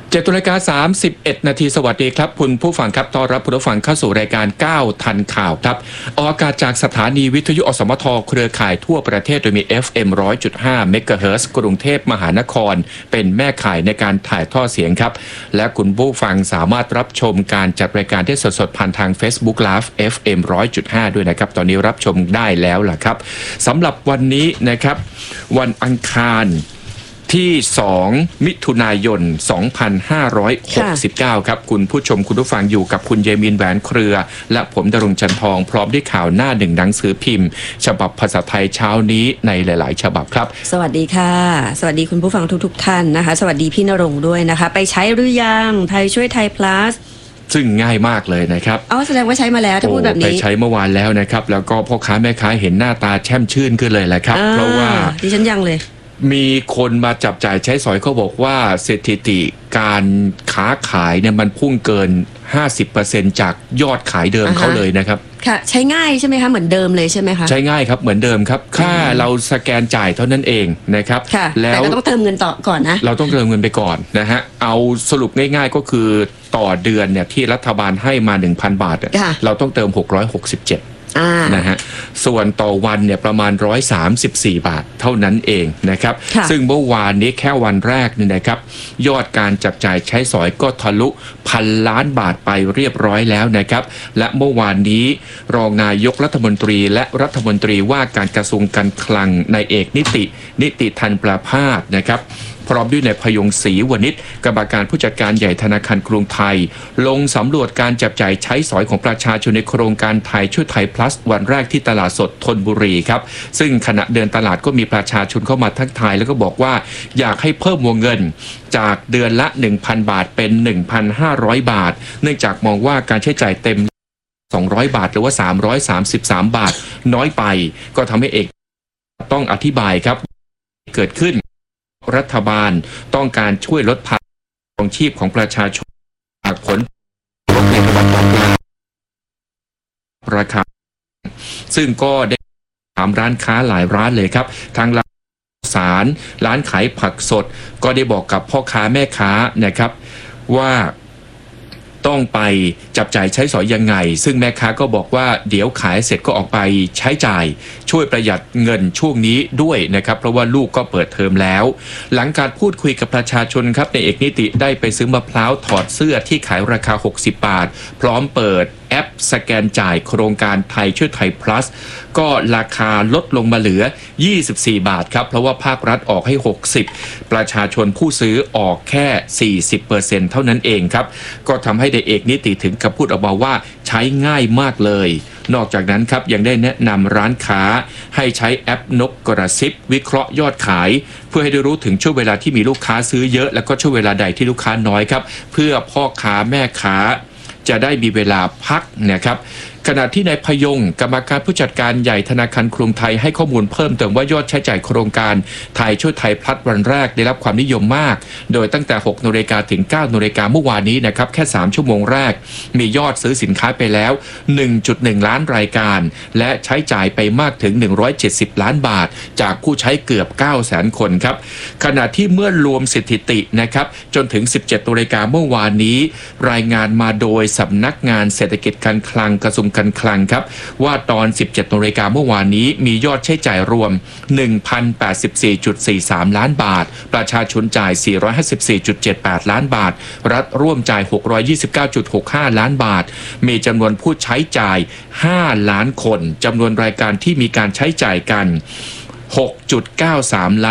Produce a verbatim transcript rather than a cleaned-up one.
เจ็ดนาฬิกาสามสิบเอ็ดนาทีสวัสดีครับคุณผู้ฟังครับต้อนรับผู้ฟังเข้าสู่รายการเก้าทันข่าวครับออกอากาศจากสถานีวิทยุอสมทเครือข่ายทั่วประเทศโดยมี เอฟ เอ็ม หนึ่งร้อยจุดห้า เมกะเฮิรตซ์กรุงเทพมหานครเป็นแม่ข่ายในการถ่ายทอดเสียงครับและคุณผู้ฟังสามารถรับชมการจัดรายการที่สดๆผ่านทาง Facebook Live เอฟ เอ็ม หนึ่งร้อยจุดห้า ด้วยนะครับตอนนี้รับชมได้แล้วล่ะครับสำหรับวันนี้นะครับวันอังคารที่สองมิถุนายนสองพันห้าร้อยหกสิบเก้าครับคุณผู้ชมคุณผู้ฟังอยู่กับคุณเยมินแหวนเครือและผมดรงจันทองพร้อมด้วยข่าวหน้าหนึ่งหนังสือพิมพ์ฉบับภาษาไทยเช้านี้ในหลายๆฉบับครับสวัสดีค่ะสวัสดีคุณผู้ฟังทุกๆท่านนะคะสวัสดีพี่ณรงค์ด้วยนะคะไปใช้หรือยังไทยช่วยไทย plus ซึ่งง่ายมากเลยนะครับอ๋อแสดงว่าใช้มาแล้วถ้าพูดแบบนี้ไปใช้เมื่อวานแล้วนะครับแล้วก็พ่อค้าแม่ค้าเห็นหน้าตาแช่มชื่นขึ้นเลยแหละครับเพราะว่าดิฉันยังเลยมีคนมาจับจ่ายใช้สอยเขาบอกว่าสถิติการค้าขายเนี่ยมันพุ่งเกิน ห้าสิบเปอร์เซ็นต์ จากยอดขายเดิม uh-huh. เขาเลยนะครับค่ะใช้ง่ายใช่ไหมคะเหมือนเดิมเลยใช่ไหมคะใช้ง่ายครับเหมือนเดิมครับค่าเราสแกนจ่ายเท่านั้นเองนะครับแล้วแต่ก็ต้องเติมเงินต่อก่อนนะเราต้องเติมเงินไปก่อนนะฮะเอาสรุปง่ายๆก็คือต่อเดือนเนี่ยที่รัฐบาลให้มา หนึ่งพัน บาทเราต้องเติมหกร้อยหกสิบเจ็ดนะฮะส่วนต่อวันเนี่ยประมาณหนึ่งร้อยสามสิบสี่บาทเท่านั้นเองนะครับซึ่งเมื่อวานนี้แค่วันแรกเนี่ยนะครับยอดการจับจ่ายใช้สอยก็ทะลุพันล้านบาทไปเรียบร้อยแล้วนะครับและเมื่อวานนี้รองนายกรัฐมนตรีและรัฐมนตรีว่าการกระทรวงการคลังนายเอกนิตินิติธันประภาสนะครับพร้อมด้วยนายพยงศรีวณิชกรรมการผู้จัดการใหญ่ธนาคารกรุงไทยลงสำรวจการจับจ่ายใช้สอยของประชาชนในโครงการไทยช่วยไทย plus วันแรกที่ตลาดสดธนบุรีครับซึ่งขณะเดินตลาดก็มีประชาชนเข้ามาทักทายแล้วก็บอกว่าอยากให้เพิ่มวงเงินจากเดือนละ หนึ่งพัน บาทเป็น หนึ่งพันห้าร้อย บาทเนื่องจากมองว่าการใช้จ่ายเต็มสองร้อยบาทหรือว่าสามร้อยสามสิบสามบาทน้อยไปก็ทำให้เอกต้องอธิบายครับเกิดขึ้นรัฐบาลต้องการช่วยลดภาระของชีพของประชาชนจากผลลดในตะวันออกกลางราคาซึ่งก็ได้ถามร้านค้าหลายร้านเลยครับทางร้านสารร้านขายผักสดก็ได้บอกกับพ่อค้าแม่ค้านะครับว่าต้องไปจับจ่ายใช้สอยยังไงซึ่งแม่ค้าก็บอกว่าเดี๋ยวขายเสร็จก็ออกไปใช้จ่ายช่วยประหยัดเงินช่วงนี้ด้วยนะครับเพราะว่าลูกก็เปิดเทอมแล้วหลังการพูดคุยกับประชาชนครับในเอกนิติได้ไปซื้อมะพร้าวถอดเสื้อที่ขายราคาหกสิบบาทพร้อมเปิดแอปสแกนจ่ายโครงการไทยช่วยไทย plus ก็ราคาลดลงมาเหลือยี่สิบสี่บาทครับเพราะว่าภาครัฐออกให้หกสิบประชาชนผู้ซื้อออกแค่ สี่สิบเปอร์เซ็นต์ เท่านั้นเองครับก็ทำให้เอกนิติถึงกับพูดออกมาว่าใช้ง่ายมากเลยนอกจากนั้นครับยังได้แนะนำร้านค้าให้ใช้แอปนกกระซิบวิเคราะห์ยอดขายเพื่อให้ได้รู้ถึงช่วงเวลาที่มีลูกค้าซื้อเยอะแล้วก็ช่วงเวลาใดที่ลูกค้าน้อยครับเพื่อพ่อค้าแม่ค้าจะได้มีเวลาพักนะครับขณะที่นายพยงกรรมการผู้จัดการใหญ่ธนาคารกรุงไทยให้ข้อมูลเพิ่มเติมว่ายอดใช้จ่ายโครงการไทยช่วยไทยพลัสวันแรกได้รับความนิยมมากโดยตั้งแต่หกนาฬิกาถึงเก้านาฬิกาเมื่อวานนี้นะครับแค่สามชั่วโมงแรกมียอดซื้อสินค้าไปแล้ว หนึ่งจุดหนึ่ง ล้านรายการและใช้จ่ายไปมากถึงหนึ่งร้อยเจ็ดสิบล้านบาทจากผู้ใช้เกือบ เก้าแสน คนครับขณะที่เมื่อรวมสถิตินะครับจนถึงสิบเจ็ดนาฬิกาเมื่อวานนี้รายงานมาโดยสำนักงานเศรษฐกิจการคลังกระทรวงการคลังครับว่าตอน สิบเจ็ดนาฬิกาเมื่อวานนี้มียอดใช้จ่ายรวม หนึ่งพันแปดสิบสี่จุดสี่สาม ล้านบาทประชาชนจ่าย สี่ร้อยห้าสิบสี่จุดเจ็ดแปด ล้านบาทรัฐร่วมจ่าย หกร้อยยี่สิบเก้าจุดหกห้า ล้านบาทมีจำนวนผู้ใช้จ่าย ห้า ล้านคนจำนวนรายการที่มีการใช้จ่ายกัน หกจุดเก้าสาม ล้าน